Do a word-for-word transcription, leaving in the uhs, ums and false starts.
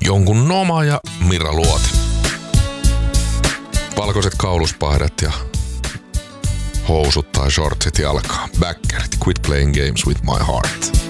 jonkun Noma ja Mira Luoti. Valkoiset kauluspaidat ja housut tai shortsit jalkaan. Backerit, quit playing games with my heart.